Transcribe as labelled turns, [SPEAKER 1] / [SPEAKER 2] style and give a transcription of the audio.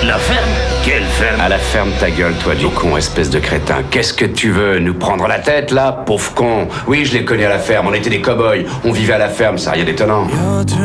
[SPEAKER 1] La ferme? Quelle ferme?
[SPEAKER 2] À la ferme ta gueule, toi, du con, espèce de crétin. Qu'est-ce que tu veux? Nous prendre la tête, là? Pauvre con. Oui, je l'ai connu à la ferme, on était des cow-boys. On vivait à la ferme, c'est rien d'étonnant.